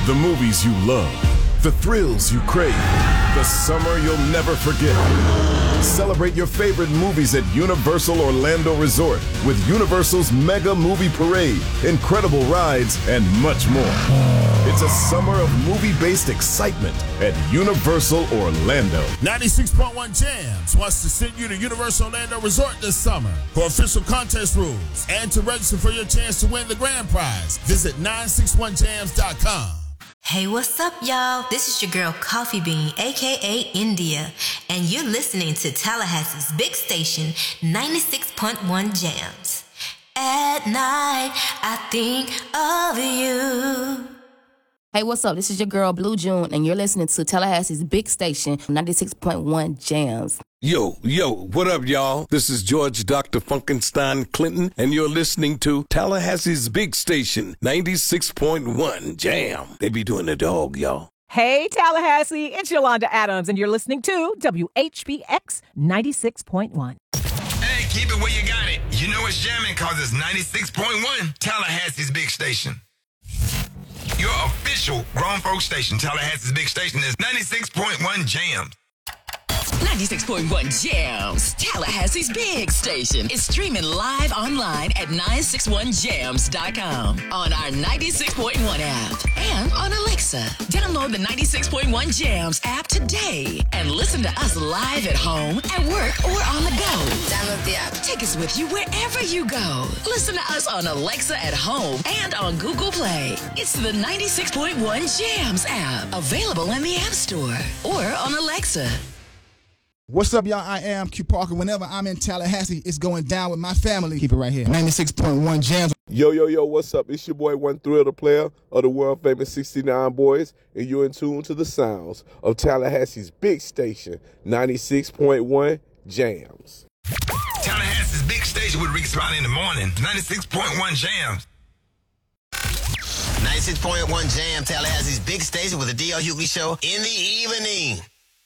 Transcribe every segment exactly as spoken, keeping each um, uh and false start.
The movies you love. The thrills you crave. The summer you'll never forget. Celebrate your favorite movies at Universal Orlando Resort with Universal's Mega Movie Parade, incredible rides, and much more. It's a summer of movie-based excitement at Universal Orlando. ninety-six point one Jams wants to send you to Universal Orlando Resort this summer for official contest rules and to register for your chance to win the grand prize. Visit nine six one jams dot com. Hey, what's up, y'all? This is your girl, Coffee Bean, a k a. India, and you're listening to Tallahassee's big station, ninety-six point one Jams. At night, I think of you. Hey, what's up? This is your girl, Blue June, and you're listening to Tallahassee's big station, ninety-six point one Jams. Yo, yo, what up, y'all? This is George Doctor Funkenstein Clinton, and you're listening to Tallahassee's big station, ninety-six point one Jam. They be doing the dog, y'all. Hey, Tallahassee, it's Yolanda Adams, and you're listening to W H B X ninety-six point one. Hey, keep it where you got it. You know it's jamming because it's ninety-six point one, Tallahassee's big station. Your official grown folk station, Tallahassee's big station, is ninety-six point one Jams. ninety-six point one Jams, Tallahassee's big station, is streaming live online at nine six one jams dot com, on our ninety-six point one app, and on Alexa. Download the ninety-six point one Jams app today and listen to us live at home, at work, or on the go. Download the app. Take us with you wherever you go. Listen to us on Alexa at home and on Google Play. It's the ninety-six point one Jams app, available in the App Store or on Alexa. What's up, y'all? I am Q Parker. Whenever I'm in Tallahassee, it's going down with my family. Keep it right here. ninety-six point one Jams. Yo, yo, yo, what's up? It's your boy, One Thrill, the player of the world-famous sixty-nine Boys, and you're in tune to the sounds of Tallahassee's big station, ninety-six point one Jams. Tallahassee's big station with Rick Spot in the morning, ninety-six point one Jams. ninety-six point one Jam, Tallahassee's big station with the D L Hughley Show in the evening.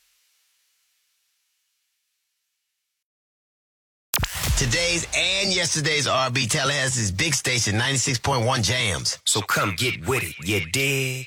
Today's and yesterday's R and B, Tallahassee's big station, ninety-six point one Jams. So come get with it, you dig?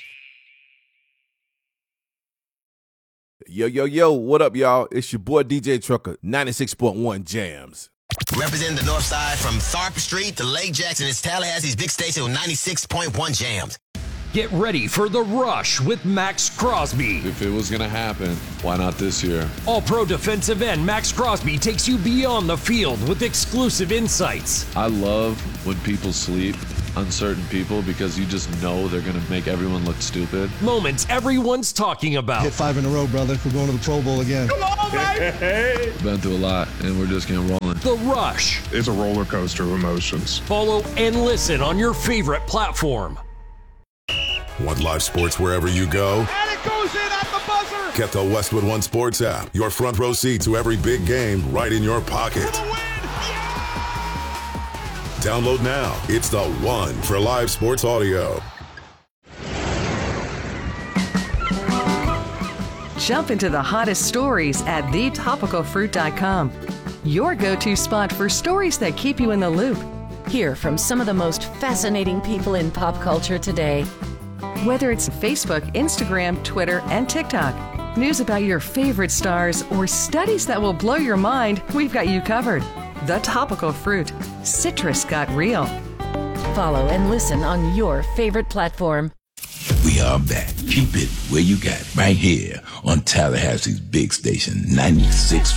Yo, yo, yo, what up, y'all? It's your boy, D J Trucker, ninety-six point one Jams. Representing the north side from Tharp Street to Lake Jackson, it's Tallahassee's big station with ninety-six point one Jams. Get ready for The Rush with Max Crosby. If it was going to happen, why not this year? All-pro defensive end Max Crosby takes you beyond the field with exclusive insights. I love when people sleep on certain people because you just know they're going to make everyone look stupid. Moments everyone's talking about. Hit five in a row, brother. We're going to the Pro Bowl again. Come on, baby! Been through a lot, and we're just getting rolling. The Rush. It's a roller coaster of emotions. Follow and listen on your favorite platform. Want live sports wherever you go? And it goes in at the buzzer! Get the Westwood One Sports app. Your front row seat to every big game right in your pocket. Download now. It's the one for live sports audio. Jump into the hottest stories at the topical fruit dot com. Your go-to spot for stories that keep you in the loop. Hear from some of the most fascinating people in pop culture today. Whether it's Facebook, Instagram, Twitter, and TikTok, news about your favorite stars, or studies that will blow your mind, we've got you covered. The Topical Fruit. Citrus got real. Follow and listen on your favorite platform. We are back. Keep it where you got it, right here on Tallahassee's big station, ninety-six